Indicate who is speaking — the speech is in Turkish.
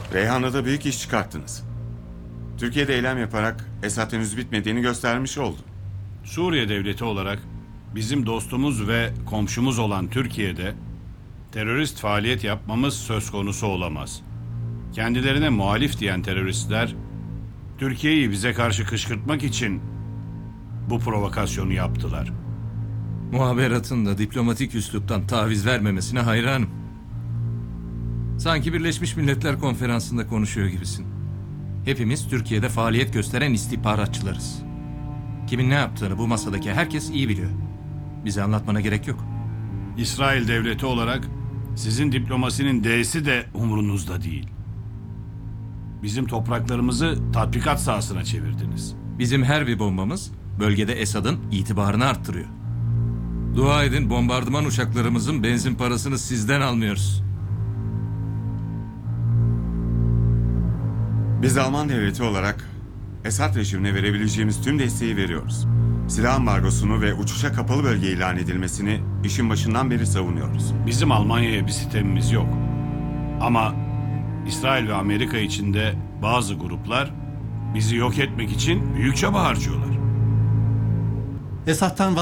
Speaker 1: Reyhan'da büyük iş çıkarttınız. Türkiye'de eylem yaparak Esad henüz bitmediğini göstermiş oldu.
Speaker 2: Suriye devleti olarak bizim dostumuz ve komşumuz olan Türkiye'de terörist faaliyet yapmamız söz konusu olamaz. Kendilerine muhalif diyen teröristler Türkiye'yi bize karşı kışkırtmak için bu provokasyonu yaptılar.
Speaker 3: Muhaberatın da diplomatik üsluptan taviz vermemesine hayranım. Sanki Birleşmiş Milletler Konferansı'nda konuşuyor gibisin. Hepimiz Türkiye'de faaliyet gösteren istihbaratçılarız. Kimin ne yaptığını bu masadaki herkes iyi biliyor. Bize anlatmana gerek yok.
Speaker 2: İsrail devleti olarak sizin diplomasinin D'si de umrunuzda değil. Bizim topraklarımızı tatbikat sahasına çevirdiniz.
Speaker 3: Bizim her bir bombamız bölgede Esad'ın itibarını arttırıyor. Dua edin bombardıman uçaklarımızın benzin parasını sizden almıyoruz.
Speaker 1: Biz Alman devleti olarak Esad rejimine verebileceğimiz tüm desteği veriyoruz. Silah ambargosunu ve uçuşa kapalı bölge ilan edilmesini işin başından beri savunuyoruz.
Speaker 2: Bizim Almanya'ya bir sitemimiz yok. Ama İsrail ve Amerika içinde bazı gruplar bizi yok etmek için büyük çaba harcıyorlar.
Speaker 4: Esad'tan